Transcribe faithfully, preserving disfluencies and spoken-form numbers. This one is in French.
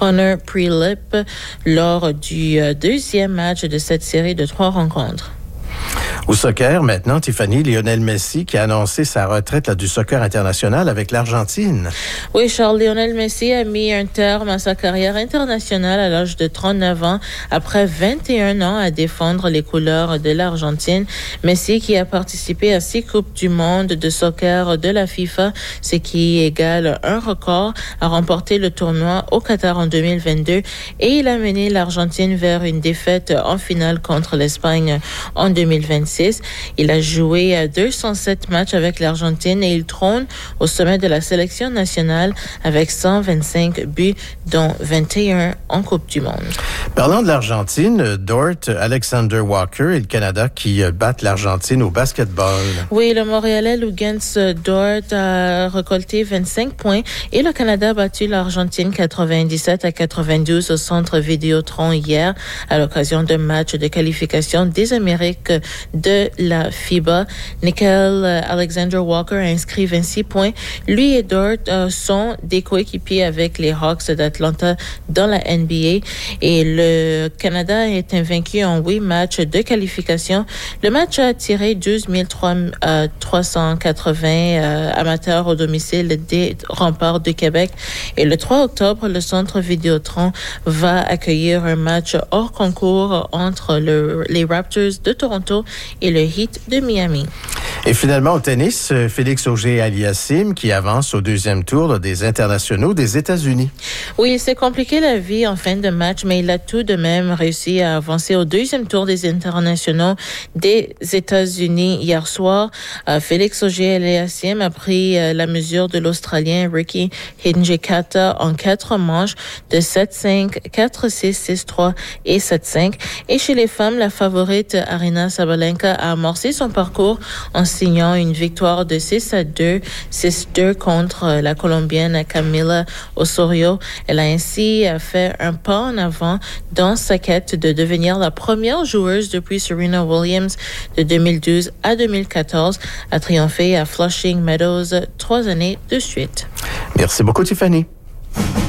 Connor Prelip lors du deuxième match de cette série de trois rencontres. Au soccer, maintenant, Tiffany, Lionel Messi qui a annoncé sa retraite là, du soccer international avec l'Argentine. Oui, Charles, Lionel Messi a mis un terme à sa carrière internationale à l'âge de trente-neuf ans, après vingt et un ans à défendre les couleurs de l'Argentine. Messi qui a participé à six Coupes du monde de soccer de la FIFA, ce qui égale un record, a remporté le tournoi au Qatar en deux mille vingt-deux et il a mené l'Argentine vers une défaite en finale contre l'Espagne en deux mille vingt-six. Il a joué deux cent sept matchs avec l'Argentine et il trône au sommet de la sélection nationale avec cent vingt-cinq buts, dont vingt et un en Coupe du Monde. Parlant de l'Argentine, Dort, Alexander Walker et le Canada qui battent l'Argentine au basketball. Oui, le Montréalais Luguentz Dort a récolté vingt-cinq points et le Canada a battu l'Argentine quatre-vingt-dix-sept à quatre-vingt-douze au centre Vidéotron hier à l'occasion d'un match de qualification des Amériques de la FIBA. Nickel Alexander Walker a inscrit vingt-six points. Lui et Dort euh, sont des coéquipiers avec les Hawks d'Atlanta dans la N B A et le Canada est invaincu en huit matchs de qualification. Le match a attiré douze mille trois cent quatre-vingts euh, amateurs au domicile des Remparts de Québec et le trois octobre, le centre Vidéotron va accueillir un match hors concours entre le, les Raptors de Toronto et le Heat de Miami. Et finalement, au tennis, Félix Auger-Aliassime qui avance au deuxième tour là, des internationaux des États-Unis. Oui, c'est compliqué la vie en fin de match, mais il a tout de même réussi à avancer au deuxième tour des internationaux des États-Unis hier soir. Euh, Félix Auger-Aliassime a pris euh, la mesure de l'Australien Ricky Hijikata en quatre manches de sept cinq, quatre six, six trois et sept cinq. Et chez les femmes, la favorite Aryna Sabalenka a amorcé son parcours en signant une victoire de six à deux, six deux contre la Colombienne Camila Osorio. Elle a ainsi fait un pas en avant dans sa quête de devenir la première joueuse depuis Serena Williams de deux mille douze à deux mille quatorze à triompher à Flushing Meadows trois années de suite. Merci beaucoup, Tiffany.